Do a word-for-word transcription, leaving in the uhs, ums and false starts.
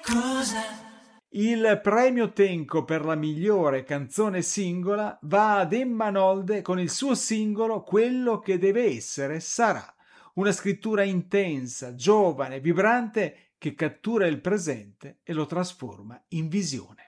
Il premio Tenco per la migliore canzone singola va ad Emma Nolde con il suo singolo Quello che deve essere sarà. Una scrittura intensa, giovane, vibrante che cattura il presente e lo trasforma in visione.